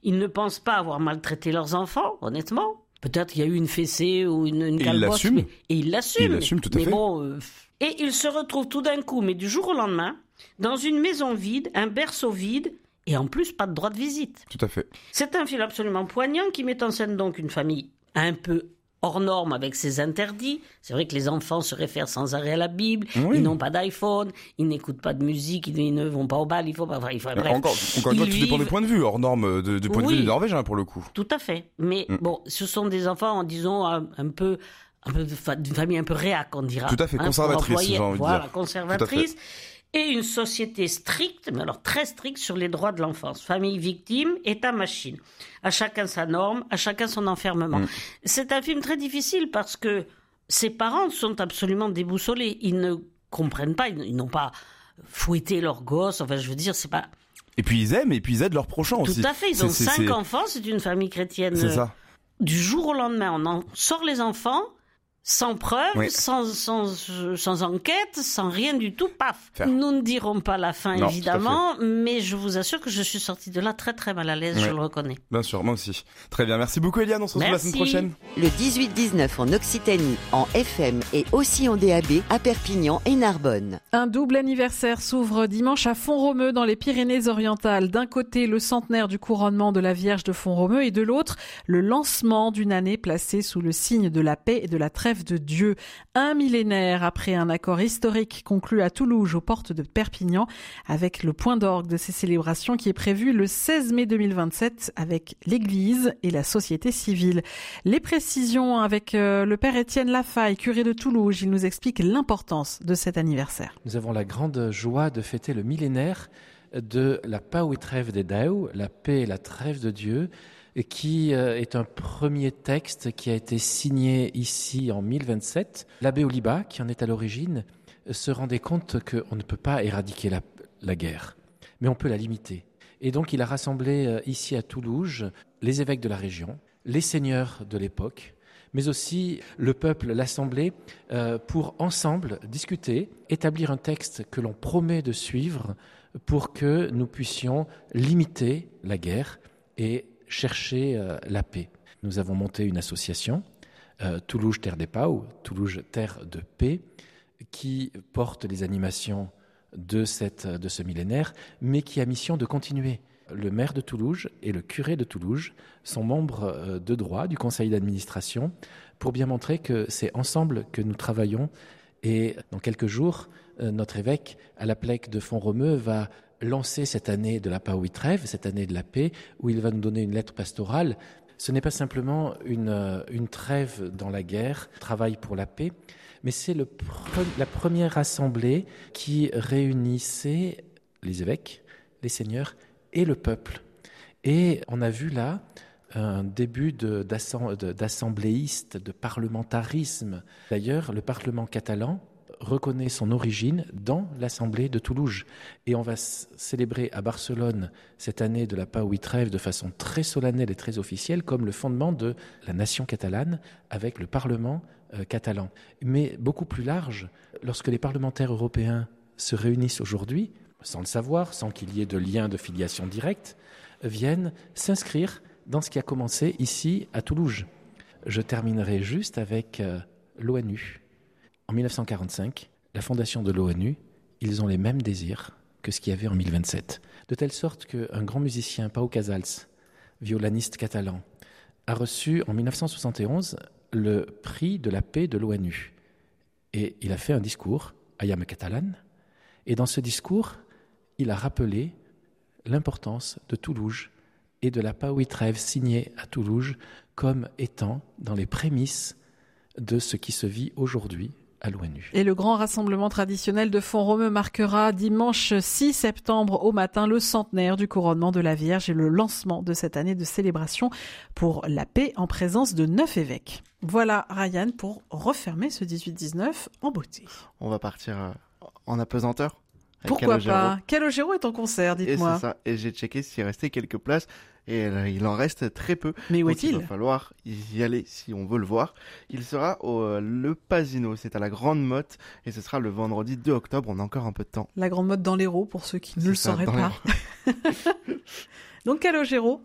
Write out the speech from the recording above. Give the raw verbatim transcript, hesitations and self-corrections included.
Ils ne pensent pas avoir maltraité leurs enfants, honnêtement. Peut-être qu'il y a eu une fessée ou une, une calbosse. Et il l'assume. Mais, et il l'assume. Il l'assume tout à mais fait. Bon, euh, et il se retrouve tout d'un coup, mais du jour au lendemain, dans une maison vide, un berceau vide, et en plus pas de droit de visite. Tout à fait. C'est un film absolument poignant qui met en scène donc une famille un peu hors norme avec ses interdits. C'est vrai que les enfants se réfèrent sans arrêt à la Bible, oui. Ils n'ont pas d'iPhone, ils n'écoutent pas de musique, ils ne vont pas au bal, il faut pas... Enfin, il faut bref. Encore, encore une fois, tout vivent... dépend des points de vue, hors norme de, du point oui, de vue des Norvégiens pour le coup. Tout à fait. Mais mm. bon, ce sont des enfants, disons, un, un peu... Un peu d'une famille un peu réac, on dira. Tout à fait, conservatrice, hein, j'ai envie voilà, de dire. Conservatrice. Et une société stricte, mais alors très stricte sur les droits de l'enfance. Famille victime, État machine. À chacun sa norme, à chacun son enfermement. Mmh. C'est un film très difficile parce que ses parents sont absolument déboussolés. Ils ne comprennent pas, ils n'ont pas fouetté leurs gosses. Enfin, je veux dire, c'est pas... Et puis ils aiment, et puis ils aident leurs prochains aussi. Tout à fait, ils ont c'est, cinq c'est... enfants, c'est une famille chrétienne. C'est ça. Du jour au lendemain, on en sort les enfants... Sans preuve, oui. sans, sans, sans enquête, sans rien du tout, paf. Faire. Nous ne dirons pas la fin, non, évidemment, mais je vous assure que je suis sortie de là très très mal à l'aise, oui. Je le reconnais. Bien sûr, moi aussi. Très bien, merci beaucoup Eliane, on se retrouve merci. La semaine prochaine. Le dix-huit dix-neuf en Occitanie, en F M et aussi en D A B à Perpignan et Narbonne. Un double anniversaire s'ouvre dimanche à Font-Romeu dans les Pyrénées-Orientales. D'un côté, le centenaire du couronnement de la Vierge de Font-Romeu et de l'autre, le lancement d'une année placée sous le signe de la paix et de la trêve de Dieu. Un millénaire après un accord historique conclu à Toulouse aux portes de Perpignan avec le point d'orgue de ces célébrations qui est prévu le seize mai deux mille vingt-sept avec l'Église et la société civile. Les précisions avec euh, le père Étienne Lafaille, curé de Toulouse. Il nous explique l'importance de cet anniversaire. Nous avons la grande joie de fêter le millénaire de la Pau et trêve de Deu, la paix et la trêve de Dieu, qui est un premier texte qui a été signé ici en mille vingt-sept. L'abbé Oliba, qui en est à l'origine, se rendait compte qu'on ne peut pas éradiquer la, la guerre, mais on peut la limiter. Et donc il a rassemblé ici à Toulouse les évêques de la région, les seigneurs de l'époque, mais aussi le peuple, l'assemblée, euh, pour ensemble discuter, établir un texte que l'on promet de suivre pour que nous puissions limiter la guerre et chercher euh, la paix. Nous avons monté une association, euh, Toulouse Terre des Pau, Toulouse Terre de Paix, qui porte les animations de, cette, de ce millénaire, mais qui a mission de continuer. Le maire de Toulouse et le curé de Toulouse sont membres euh, de droit du conseil d'administration pour bien montrer que c'est ensemble que nous travaillons. Et dans quelques jours, euh, notre évêque à la Plèque de Font-Romeu va lancer cette année de la Pau et trêve, cette année de la paix, où il va nous donner une lettre pastorale. Ce n'est pas simplement une, une trêve dans la guerre, travail pour la paix, mais c'est le pre- la première assemblée qui réunissait les évêques, les seigneurs et le peuple. Et on a vu là un début de, d'assem- de, d'assembléiste, de parlementarisme. D'ailleurs, le Parlement catalan reconnaît son origine dans l'Assemblée de Toulouse. Et on va c- célébrer à Barcelone cette année de la Pau et trêve de façon très solennelle et très officielle comme le fondement de la nation catalane avec le Parlement euh, catalan. Mais beaucoup plus large, lorsque les parlementaires européens se réunissent aujourd'hui, sans le savoir, sans qu'il y ait de lien de filiation directe, viennent s'inscrire dans ce qui a commencé ici à Toulouse. Je terminerai juste avec euh, l'ONU. En mille neuf cent quarante-cinq, la fondation de l'ONU, ils ont les mêmes désirs que ce qu'il y avait en mille vingt-sept. De telle sorte qu'un grand musicien, Pau Casals, violoniste catalan, a reçu en mille neuf cent soixante et onze le prix de la paix de l'ONU. Et il a fait un discours, Ayam Catalan, et dans ce discours, il a rappelé l'importance de Toulouse et de la Pau et trêve signée à Toulouse comme étant dans les prémices de ce qui se vit aujourd'hui à l'ONU. Et le grand rassemblement traditionnel de Font-Romeu marquera dimanche six septembre au matin le centenaire du couronnement de la Vierge et le lancement de cette année de célébration pour la paix en présence de neuf évêques. Voilà Ryan pour refermer ce dix-huit dix-neuf en beauté. On va partir en apesanteur. Pourquoi pas ? Calogero est en concert, dites-moi. Et c'est ça. Et j'ai checké s'il restait quelques places. Et là, il en reste très peu. Mais où Donc, est-il ? Il va falloir y aller si on veut le voir. Il sera au euh, Le Pasino. C'est à la Grande Motte. Et ce sera le vendredi deux octobre. On a encore un peu de temps. La Grande Motte dans l'Hérault, pour ceux qui ne C'est le ça, sauraient dans pas. Donc Calogero.